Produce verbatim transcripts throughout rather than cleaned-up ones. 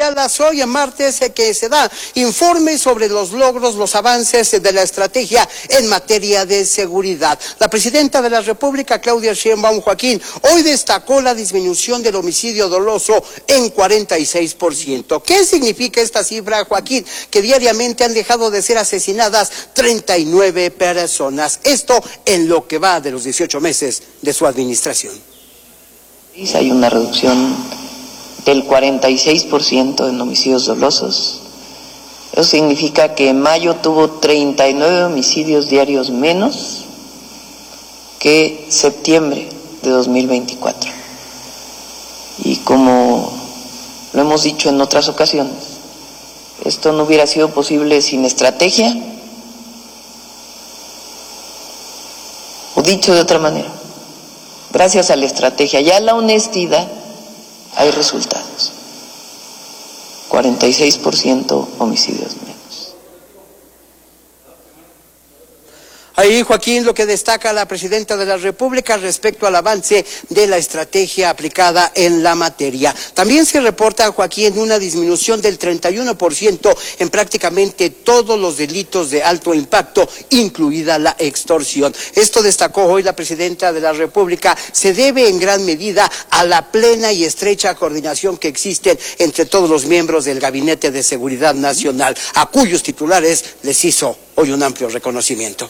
señalas hoy en martes que se da informe sobre los logros, los avances de la estrategia en materia de seguridad. La presidenta de la República, Claudia Sheinbaum Joaquín, hoy destacó la disminución del homicidio doloso en cuarenta y seis por ciento. ¿Qué significa esta cifra, Joaquín? Que diariamente han dejado de ser asesinadas treinta y nueve personas. Esto en lo que va de los dieciocho meses de su administración. Hay una reducción del cuarenta y seis por ciento en homicidios dolosos. Eso significa que en mayo tuvo treinta y nueve homicidios diarios menos que septiembre de dos mil veinticuatro. Y como lo hemos dicho en otras ocasiones, esto no hubiera sido posible sin estrategia, o dicho de otra manera, gracias a la estrategia y a la honestidad hay resultados. cuarenta y seis por ciento homicidios menos. Ahí, Joaquín, lo que destaca la presidenta de la República respecto al avance de la estrategia aplicada en la materia. También se reporta, Joaquín, una disminución del treinta y uno por ciento en prácticamente todos los delitos de alto impacto, incluida la extorsión. Esto destacó hoy la presidenta de la República, se debe en gran medida a la plena y estrecha coordinación que existe entre todos los miembros del Gabinete de Seguridad Nacional, a cuyos titulares les hizo hoy un amplio reconocimiento.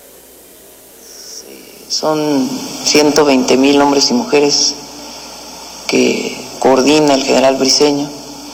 Son ciento veinte mil hombres y mujeres que coordina el general Briceño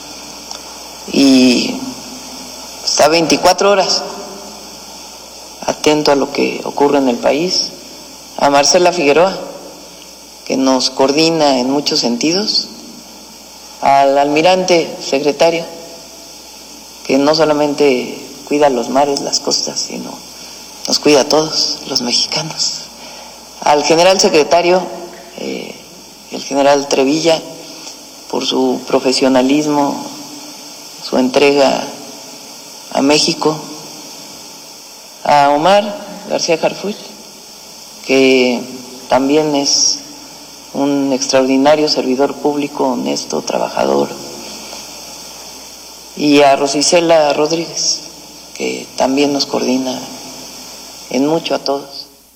y está veinticuatro horas atento a lo que ocurre en el país. A Marcela Figueroa, que nos coordina en muchos sentidos. Al almirante secretario, que no solamente cuida los mares, las costas, sino nos cuida a todos los mexicanos. Al general secretario, eh, el general Trevilla, por su profesionalismo, su entrega a México. A Omar García Harfuch, que también es un extraordinario servidor público, honesto, trabajador. Y a Rosicela Rodríguez, que también nos coordina en mucho a todos.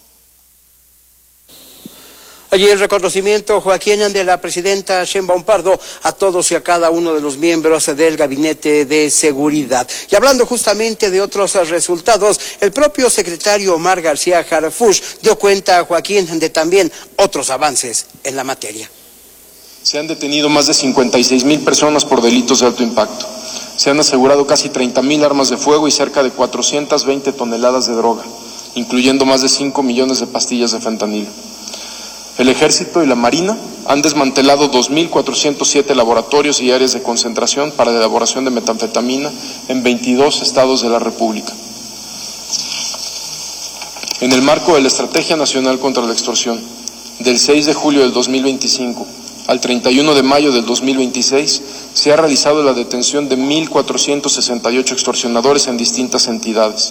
Allí el reconocimiento, Joaquín, de la presidenta Sheinbaum Pardo a todos y a cada uno de los miembros del Gabinete de Seguridad. Y hablando justamente de otros resultados, el propio secretario Omar García Harfuch dio cuenta, Joaquín, de también otros avances en la materia. Se han detenido más de cincuenta y seis mil personas por delitos de alto impacto. Se han asegurado casi treinta mil armas de fuego y cerca de cuatrocientas veinte toneladas de droga, incluyendo más de cinco millones de pastillas de fentanilo. El Ejército y la Marina han desmantelado dos mil cuatrocientos siete laboratorios y áreas de concentración para la elaboración de metanfetamina en veintidós estados de la República. En el marco de la Estrategia Nacional contra la Extorsión, del seis de julio del dos mil veinticinco al treinta y uno de mayo del dos mil veintiséis, se ha realizado la detención de mil cuatrocientos sesenta y ocho extorsionadores en distintas entidades.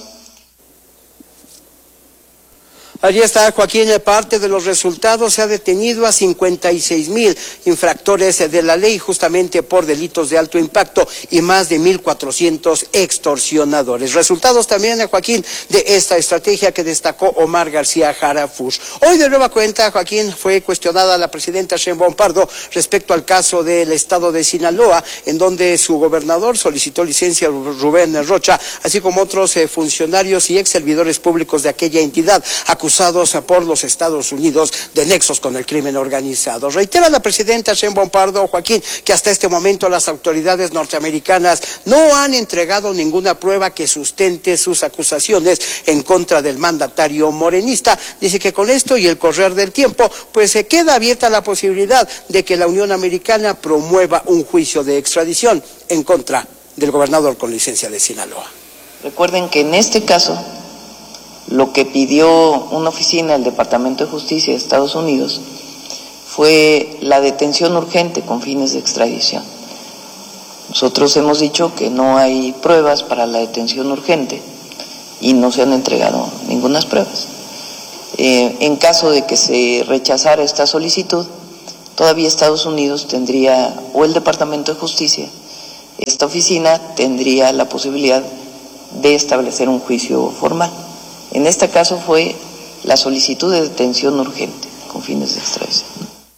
Allí está, Joaquín, parte de los resultados. Se ha detenido a cincuenta y seis mil infractores de la ley justamente por delitos de alto impacto y más de mil cuatrocientos extorsionadores. Resultados también, Joaquín, de esta estrategia que destacó Omar García Harfuch. Hoy de nueva cuenta, Joaquín, fue cuestionada la presidenta Sheinbaum Pardo respecto al caso del estado de Sinaloa, en donde su gobernador solicitó licencia a Rubén Rocha, así como otros eh, funcionarios y ex servidores públicos de aquella entidad, acusados por los Estados Unidos de nexos con el crimen organizado. Reitera la presidenta Sheinbaum Pardo, Joaquín, que hasta este momento las autoridades norteamericanas no han entregado ninguna prueba que sustente sus acusaciones en contra del mandatario morenista. Dice que con esto y el correr del tiempo, pues se queda abierta la posibilidad de que la Unión Americana promueva un juicio de extradición en contra del gobernador con licencia de Sinaloa. Recuerden que en este caso, lo que pidió una oficina del Departamento de Justicia de Estados Unidos fue la detención urgente con fines de extradición. Nosotros hemos dicho que no hay pruebas para la detención urgente y no se han entregado ninguna pruebas. Eh, en caso de que se rechazara esta solicitud, todavía Estados Unidos tendría, o el Departamento de Justicia, esta oficina tendría la posibilidad de establecer un juicio formal. En este caso fue la solicitud de detención urgente con fines de extradición.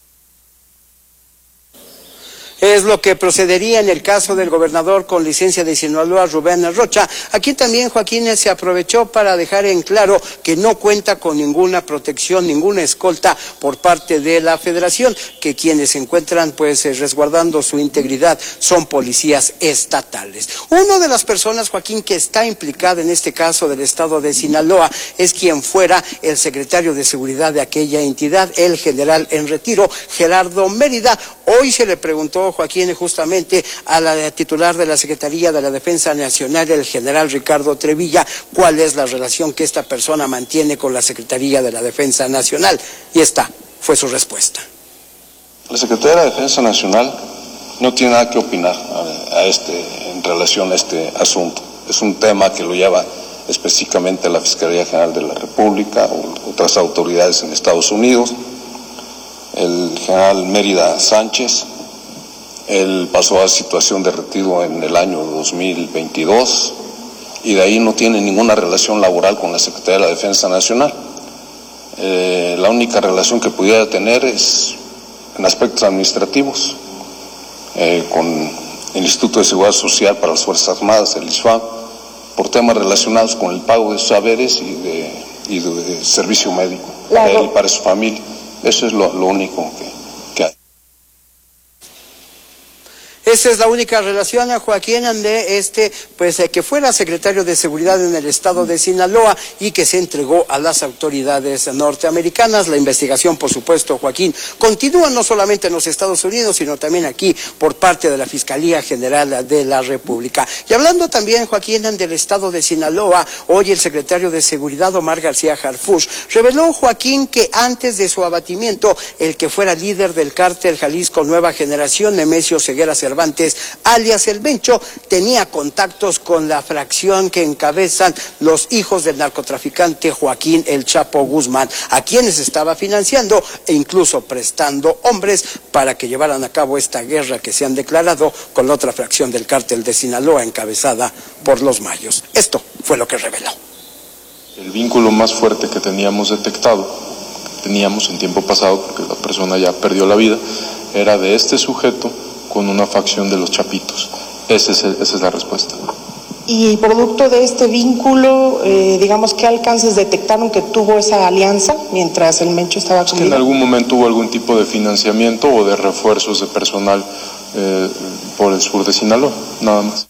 Es lo que procedería en el caso del gobernador con licencia de Sinaloa, Rubén Rocha. Aquí también Joaquín se aprovechó para dejar en claro que no cuenta con ninguna protección, ninguna escolta por parte de la Federación, que quienes se encuentran pues resguardando su integridad son policías estatales. Una de las personas, Joaquín, que está implicada en este caso del estado de Sinaloa es quien fuera el secretario de seguridad de aquella entidad, el general en retiro, Gerardo Mérida. Hoy se le preguntó, Joaquín, justamente a la titular de la Secretaría de la Defensa Nacional, el general Ricardo Trevilla, cuál es la relación que esta persona mantiene con la Secretaría de la Defensa Nacional. Y esta fue su respuesta. La Secretaría de la Defensa Nacional no tiene nada que opinar a, a este, en relación a este asunto. Es un tema que lo lleva específicamente la Fiscalía General de la República o otras autoridades en Estados Unidos. El general Mérida Sánchez, él pasó a situación de retiro en el año dos mil veintidós y de ahí no tiene ninguna relación laboral con la Secretaría de la Defensa Nacional. Eh, la única relación que pudiera tener es en aspectos administrativos, eh, con el Instituto de Seguridad Social para las Fuerzas Armadas, el I S F A, por temas relacionados con el pago de sus haberes y de, y de, de servicio médico para él y para su familia. Eso es lo, lo único que, que hay. Esa es la única relación, a Joaquín, de este, pues eh, que fuera secretario de Seguridad en el estado de Sinaloa y que se entregó a las autoridades norteamericanas. La investigación, por supuesto, Joaquín, continúa no solamente en los Estados Unidos, sino también aquí por parte de la Fiscalía General de la República. Y hablando también, Joaquín, del estado de Sinaloa, hoy el secretario de Seguridad, Omar García Harfuch, reveló, Joaquín, que antes de su abatimiento, el que fuera líder del cártel Jalisco Nueva Generación, Nemesio Ceguera Cervantes, alias El Mencho, tenía contactos con la fracción que encabezan los hijos del narcotraficante Joaquín El Chapo Guzmán, a quienes estaba financiando e incluso prestando hombres para que llevaran a cabo esta guerra que se han declarado con la otra fracción del cártel de Sinaloa encabezada por los Mayos. Esto fue lo que reveló. El vínculo más fuerte que teníamos detectado, teníamos en tiempo pasado, porque la persona ya perdió la vida, era de este sujeto con una facción de los Chapitos. Ese es el, esa es la respuesta. Y producto de este vínculo, eh, digamos, ¿qué alcances detectaron que tuvo esa alianza mientras el Mencho estaba con es que en algún momento hubo algún tipo de financiamiento o de refuerzos de personal eh, por el sur de Sinaloa, nada más.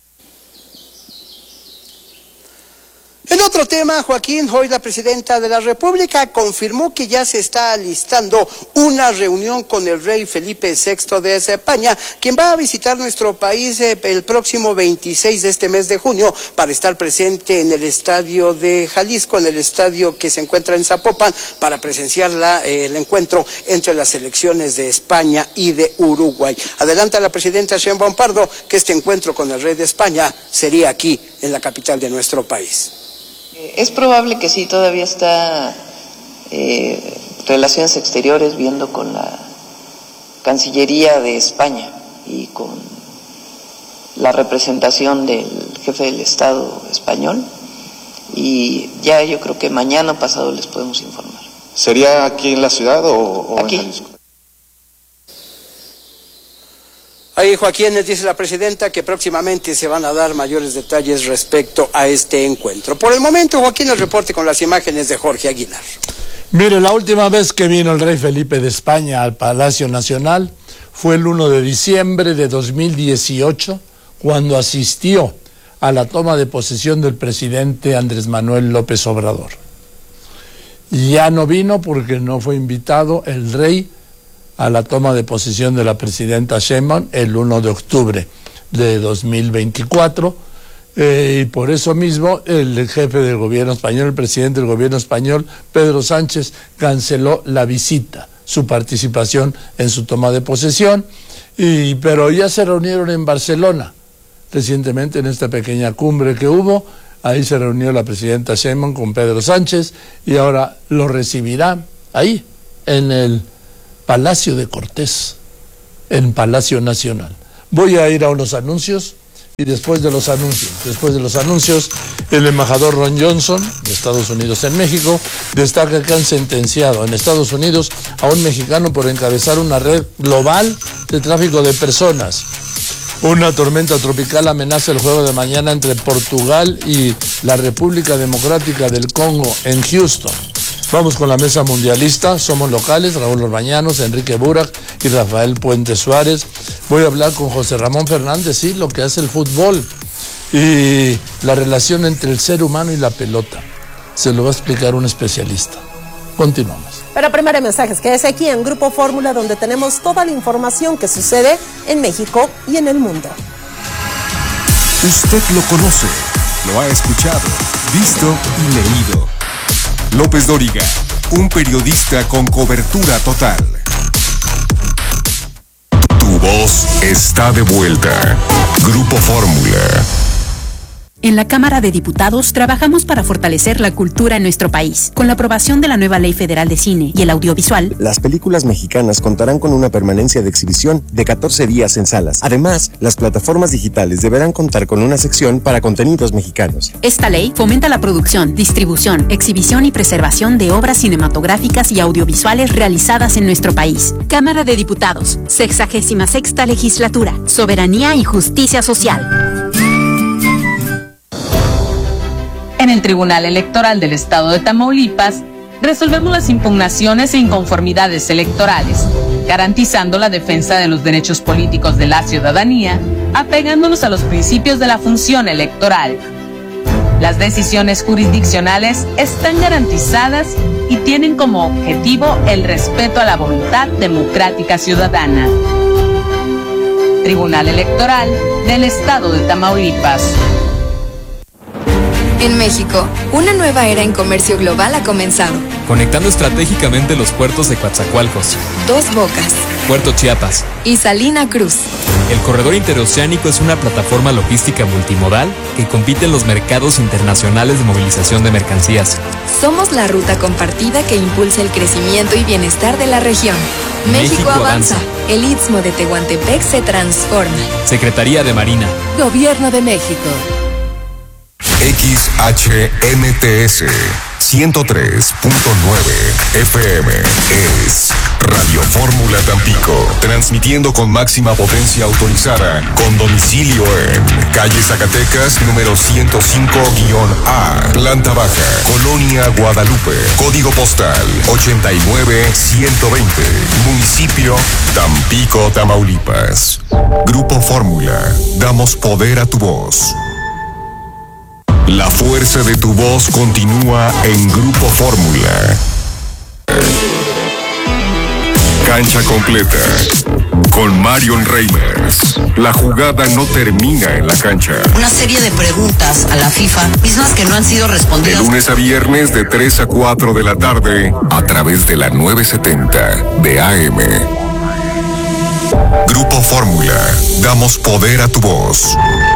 En otro tema, Joaquín, hoy la presidenta de la República confirmó que ya se está alistando una reunión con el rey Felipe sexto de España, quien va a visitar nuestro país el próximo veintiséis de este mes de junio para estar presente en el estadio de Jalisco, en el estadio que se encuentra en Zapopan, para presenciar la, eh, el encuentro entre las selecciones de España y de Uruguay. Adelanta la presidenta Sheinbaum Pardo que este encuentro con el rey de España sería aquí, en la capital de nuestro país. Es probable que sí, todavía está eh, Relaciones Exteriores viendo con la Cancillería de España y con la representación del jefe del Estado español, y ya yo creo que mañana o pasado les podemos informar. ¿Sería aquí en la ciudad o, o aquí. en Jalisco? Ahí, Joaquín, les dice la presidenta que próximamente se van a dar mayores detalles respecto a este encuentro. Por el momento, Joaquín, el reporte con las imágenes de Jorge Aguilar. Mire, la última vez que vino el rey Felipe de España al Palacio Nacional fue el primero de diciembre de dos mil dieciocho, cuando asistió a la toma de posesión del presidente Andrés Manuel López Obrador. Ya no vino porque no fue invitado el rey a la toma de posesión de la presidenta Sheinbaum el primero de octubre de dos mil veinticuatro, eh, y por eso mismo el jefe del gobierno español, el presidente del gobierno español, Pedro Sánchez, canceló la visita, su participación en su toma de posesión, y, pero ya se reunieron en Barcelona recientemente en esta pequeña cumbre que hubo. Ahí se reunió la presidenta Sheinbaum con Pedro Sánchez y ahora lo recibirá ahí, en el Palacio de Cortés, en Palacio Nacional. Voy a ir a unos anuncios Y después de los anuncios, después de los anuncios, el embajador Ron Johnson, de Estados Unidos en México, destaca que han sentenciado en Estados Unidos a un mexicano por encabezar una red global de tráfico de personas. Una tormenta tropical amenaza el juego de mañana entre Portugal y la República Democrática del Congo en Houston. Vamos con la mesa mundialista, somos locales, Raúl Orbañanos, Enrique Burak y Rafael Puente Suárez. Voy a hablar con José Ramón Fernández, sí, lo que hace el fútbol y la relación entre el ser humano y la pelota. Se lo va a explicar un especialista. Continuamos. Pero primero mensajes, quédese aquí en Grupo Fórmula, donde tenemos toda la información que sucede en México y en el mundo. Usted lo conoce, lo ha escuchado, visto y leído. López Dóriga, un periodista con cobertura total. Tu voz está de vuelta. Grupo Fórmula. En la Cámara de Diputados trabajamos para fortalecer la cultura en nuestro país. Con la aprobación de la nueva Ley Federal de Cine y el Audiovisual, las películas mexicanas contarán con una permanencia de exhibición de catorce días en salas. Además, las plataformas digitales deberán contar con una sección para contenidos mexicanos. Esta ley fomenta la producción, distribución, exhibición y preservación de obras cinematográficas y audiovisuales realizadas en nuestro país. Cámara de Diputados, sexagésima sexta legislatura, soberanía y justicia social. En el Tribunal Electoral del Estado de Tamaulipas, resolvemos las impugnaciones e inconformidades electorales, garantizando la defensa de los derechos políticos de la ciudadanía, apegándonos a los principios de la función electoral. Las decisiones jurisdiccionales están garantizadas y tienen como objetivo el respeto a la voluntad democrática ciudadana. Tribunal Electoral del Estado de Tamaulipas. En México, una nueva era en comercio global ha comenzado. Conectando estratégicamente los puertos de Coatzacoalcos, Dos Bocas, Puerto Chiapas y Salina Cruz. El corredor interoceánico es una plataforma logística multimodal que compite en los mercados internacionales de movilización de mercancías. Somos la ruta compartida que impulsa el crecimiento y bienestar de la región. México, México avanza. avanza. El Istmo de Tehuantepec se transforma. Secretaría de Marina. Gobierno de México. X H N T S ciento tres punto nueve F M es Radio Fórmula Tampico, transmitiendo con máxima potencia autorizada, con domicilio en calle Zacatecas número ciento cinco A, planta baja, Colonia Guadalupe, código postal ochenta y nueve ciento veinte, municipio Tampico, Tamaulipas. Grupo Fórmula, damos poder a tu voz. La fuerza de tu voz continúa en Grupo Fórmula. Cancha completa. Con Marion Reimers. La jugada no termina en la cancha. Una serie de preguntas a la FIFA, mismas que no han sido respondidas. De lunes a viernes de tres a cuatro de la tarde, a través de la novecientos setenta de A M. Grupo Fórmula. Damos poder a tu voz.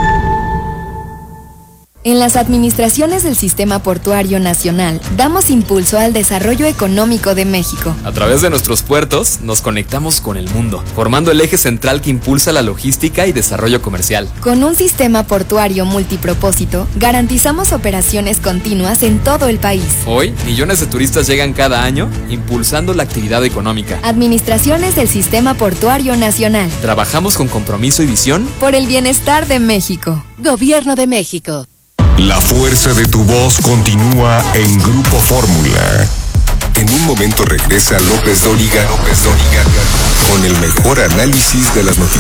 En las administraciones del Sistema Portuario Nacional, damos impulso al desarrollo económico de México. A través de nuestros puertos, nos conectamos con el mundo, formando el eje central que impulsa la logística y desarrollo comercial. Con un sistema portuario multipropósito, garantizamos operaciones continuas en todo el país. Hoy, millones de turistas llegan cada año, impulsando la actividad económica. Administraciones del Sistema Portuario Nacional. Trabajamos con compromiso y visión por el bienestar de México. Gobierno de México. La fuerza de tu voz continúa en Grupo Fórmula. En un momento regresa López Dóriga, López Dóriga, con el mejor análisis de las noticias.